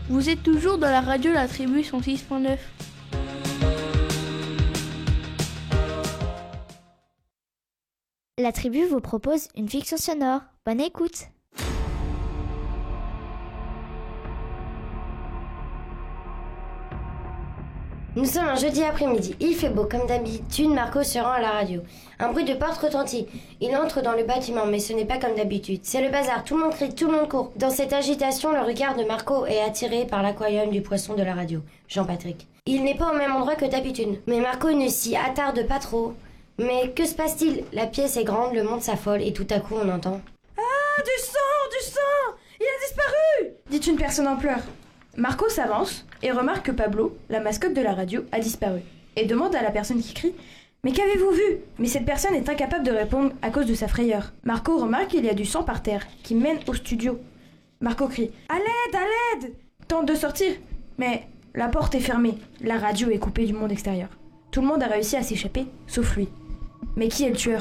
Vous êtes toujours dans la radio La Tribu 106.9. La Tribu vous propose une fiction sonore. Bonne écoute. Nous sommes un jeudi après-midi. Il fait beau, comme d'habitude, Marco se rend à la radio. Un bruit de porte retentit. Il entre dans le bâtiment, mais ce n'est pas comme d'habitude. C'est le bazar, tout le monde crie, tout le monde court. Dans cette agitation, le regard de Marco est attiré par l'aquarium du poisson de la radio, Jean-Patrick. Il n'est pas au même endroit que d'habitude, mais Marco ne s'y attarde pas trop. Mais que se passe-t-il? La pièce est grande, le monde s'affole, et tout à coup on entend... Ah, du sang! Il a disparu! Dit une personne en pleurs. Marco s'avance et remarque que Pablo, la mascotte de la radio, a disparu. Et demande à la personne qui crie « Mais qu'avez-vous vu ?» Mais cette personne est incapable de répondre à cause de sa frayeur. Marco remarque qu'il y a du sang par terre, qui mène au studio. Marco crie « À l'aide! À l'aide !» Tente de sortir, mais la porte est fermée. La radio est coupée du monde extérieur. Tout le monde a réussi à s'échapper, sauf lui. Mais qui est le tueur ?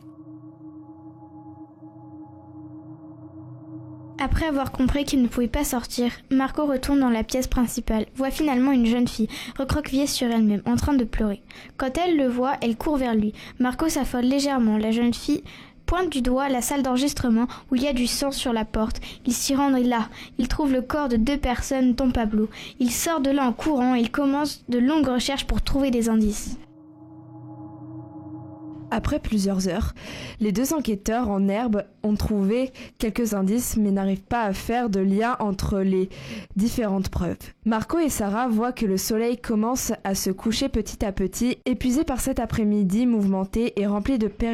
Après avoir compris qu'il ne pouvait pas sortir, Marco retourne dans la pièce principale, voit finalement une jeune fille, recroquevillée sur elle-même, en train de pleurer. Quand elle le voit, elle court vers lui. Marco s'affole légèrement. La jeune fille pointe du doigt la salle d'enregistrement où il y a du sang sur la porte. Il s'y rend là. Il trouve le corps de 2 personnes, dont Pablo. Il sort de là en courant et il commence de longues recherches pour trouver des indices. Après plusieurs heures, les 2 enquêteurs en herbe ont trouvé quelques indices mais n'arrivent pas à faire de lien entre les différentes preuves. Marco et Sarah voient que le soleil commence à se coucher petit à petit, épuisés par cet après-midi mouvementé et rempli de